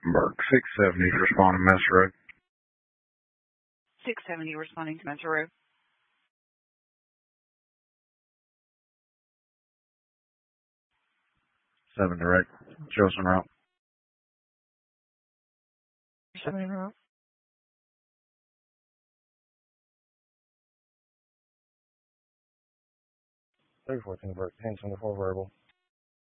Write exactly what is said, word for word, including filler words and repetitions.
Burke, six seventy, responding to Mesa Road. six seventy, responding to Mesa Road. seven direct, Joseph route. seven route. three fourteen Burke, ten twenty-four verbal.